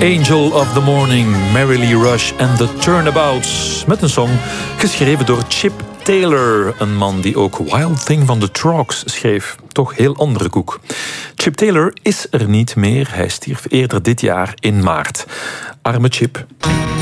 Angel of the Morning, Mary Lee Rush en The Turnabouts. Met een song geschreven door Chip Taylor. Een man die ook Wild Thing van The Troggs schreef. Toch heel andere koek. Chip Taylor is er niet meer. Hij stierf eerder dit jaar in maart. Arme Chip.